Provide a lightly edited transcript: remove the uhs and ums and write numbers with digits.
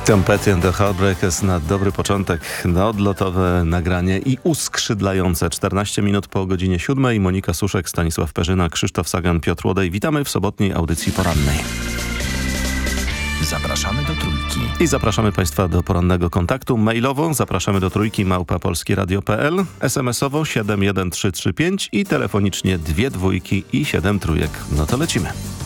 Tempety and the Heartbreakers na dobry początek, na odlotowe nagranie i uskrzydlające. 14 minut po godzinie 7. Monika Suszek, Stanisław Perzyna, Krzysztof Sagan, Piotr Łodej. Witamy w sobotniej audycji porannej. Zapraszamy do Trójki. I zapraszamy Państwa do porannego kontaktu. Mailowo zapraszamy do Trójki @polskieradio.pl, SMS-owo 71335 i telefonicznie 2 dwójki i 7 trójek. No to lecimy.